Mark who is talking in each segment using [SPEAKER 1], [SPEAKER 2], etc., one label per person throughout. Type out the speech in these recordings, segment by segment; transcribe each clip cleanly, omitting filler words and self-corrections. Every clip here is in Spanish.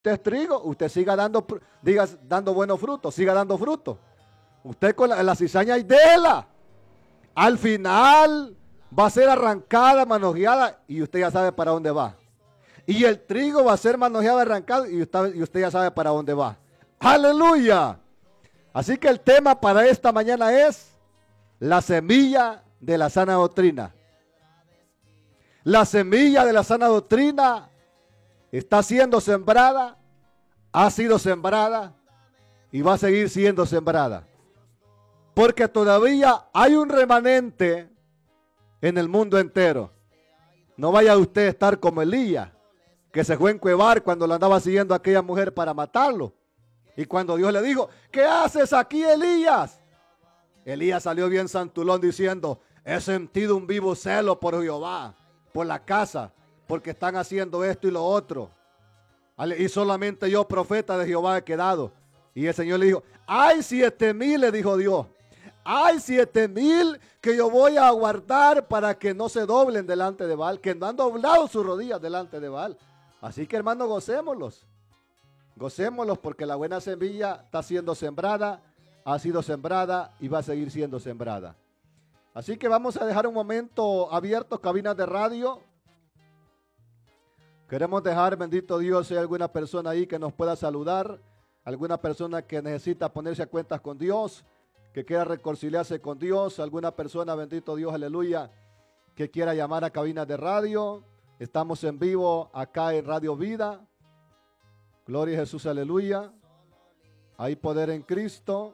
[SPEAKER 1] Usted es trigo, usted siga dando, dando buenos frutos, siga dando frutos. Usted con la cizaña y déla. Al final va a ser arrancada, manojeada y usted ya sabe para dónde va. Y el trigo va a ser manojeado, arrancado y usted ya sabe para dónde va. ¡Aleluya! Así que el tema para esta mañana es la semilla de la sana doctrina. La semilla de la sana doctrina está siendo sembrada, ha sido sembrada y va a seguir siendo sembrada. Porque todavía hay un remanente en el mundo entero. No vaya usted a estar como Elías, que se fue a encuevar cuando lo andaba siguiendo a aquella mujer para matarlo. Y cuando Dios le dijo, ¿qué haces aquí, Elías? Elías salió bien santulón diciendo, he sentido un vivo celo por Jehová, por la casa, porque están haciendo esto y lo otro. Y solamente yo, profeta de Jehová, he quedado. Y el Señor le dijo, hay 7,000, le dijo Dios. Hay 7,000 que yo voy a guardar para que no se doblen delante de Baal, que no han doblado sus rodillas delante de Baal. Así que, hermanos, gocémoslos. Gocémoslos porque la buena semilla está siendo sembrada, ha sido sembrada y va a seguir siendo sembrada. Así que vamos a dejar un momento abierto, cabinas de radio. Queremos dejar, bendito Dios, si hay alguna persona ahí que nos pueda saludar, alguna persona que necesita ponerse a cuentas con Dios, que quiera reconciliarse con Dios, alguna persona, bendito Dios, aleluya, que quiera llamar a cabinas de radio. Estamos en vivo acá en Radio Vida. Gloria a Jesús, aleluya. Hay poder en Cristo.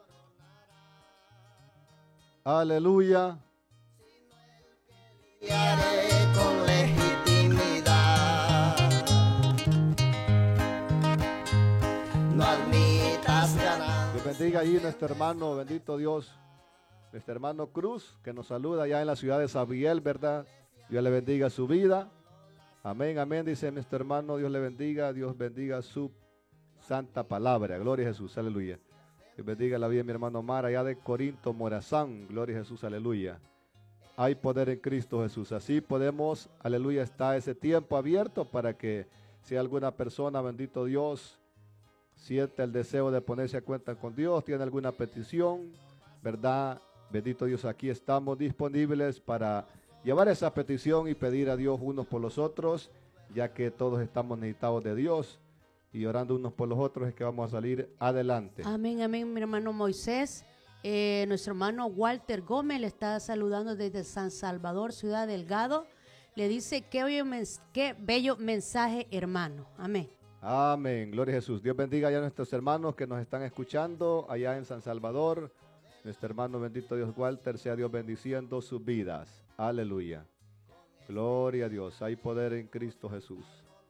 [SPEAKER 1] Aleluya.
[SPEAKER 2] Con legitimidad. No admitas ganar.
[SPEAKER 1] Dios bendiga ahí nuestro hermano, bendito Dios, nuestro hermano Cruz, que nos saluda allá en la ciudad de Sabiel, ¿verdad? Dios le bendiga su vida. Amén, amén, dice nuestro hermano, Dios le bendiga, Dios bendiga su santa palabra. Gloria a Jesús, aleluya. Dios bendiga la vida de mi hermano Mar, allá de Corinto, Morazán. Gloria a Jesús, aleluya. Hay poder en Cristo Jesús. Así podemos, aleluya, está ese tiempo abierto para que si alguna persona, bendito Dios, siente el deseo de ponerse a cuenta con Dios, tiene alguna petición, ¿verdad? Bendito Dios, aquí estamos disponibles para llevar esa petición y pedir a Dios unos por los otros, ya que todos estamos necesitados de Dios y orando unos por los otros es que vamos a salir adelante.
[SPEAKER 3] Amén, amén, mi hermano Moisés. Nuestro hermano Walter Gómez le está saludando desde San Salvador, Ciudad Delgado. Le dice, qué bello mensaje, hermano. Amén.
[SPEAKER 1] Amén, gloria a Jesús. Dios bendiga a nuestros hermanos que nos están escuchando allá en San Salvador. Nuestro hermano bendito Dios Walter, sea Dios bendiciendo sus vidas. Aleluya. Gloria a Dios. Hay poder en Cristo Jesús.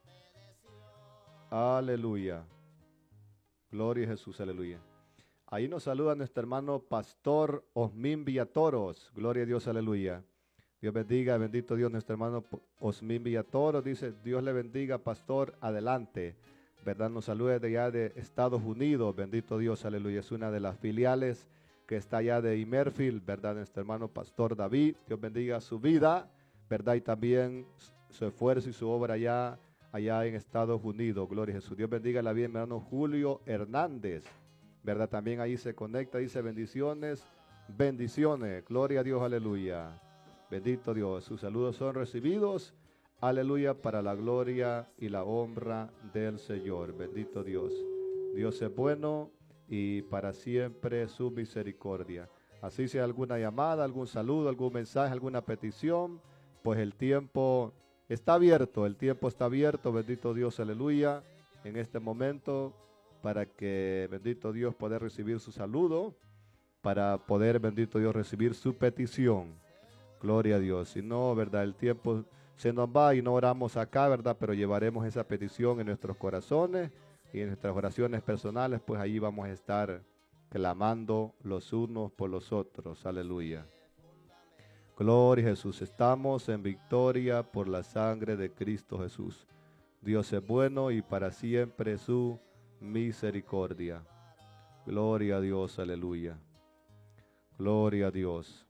[SPEAKER 1] Aleluya. Gloria a Jesús, aleluya. Ahí nos saluda nuestro hermano Pastor Osmín Villatoros. Gloria a Dios, aleluya. Dios bendiga, bendito Dios, nuestro hermano Osmín Villatoros. Dice, Dios le bendiga, pastor, adelante. ¿Verdad? Nos saluda de allá de Estados Unidos. Bendito Dios, aleluya. Es una de las filiales que está allá de Imerfield, ¿verdad? Nuestro hermano Pastor David. Dios bendiga su vida, ¿verdad? Y también su esfuerzo y su obra allá en Estados Unidos. Gloria a Jesús. Dios bendiga la vida, mi hermano Julio Hernández, ¿verdad? También ahí se conecta, dice bendiciones, bendiciones. Gloria a Dios, aleluya. Bendito Dios, sus saludos son recibidos, aleluya, para la gloria y la honra del Señor. Bendito Dios. Dios es bueno y para siempre su misericordia. Así sea alguna llamada, algún saludo, algún mensaje, alguna petición, pues el tiempo está abierto, bendito Dios, aleluya, en este momento, para que, bendito Dios, poder recibir su saludo, para poder, bendito Dios, recibir su petición. Gloria a Dios. Si no, ¿verdad? El tiempo se nos va y no oramos acá, ¿verdad? Pero llevaremos esa petición en nuestros corazones y en nuestras oraciones personales, pues ahí vamos a estar clamando los unos por los otros. Aleluya. Gloria a Jesús. Estamos en victoria por la sangre de Cristo Jesús. Dios es bueno y para siempre su misericordia. Gloria a Dios. Aleluya. Gloria a Dios.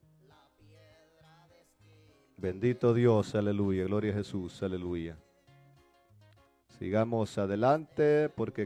[SPEAKER 1] Bendito Dios, aleluya, gloria a Jesús, aleluya. Sigamos adelante porque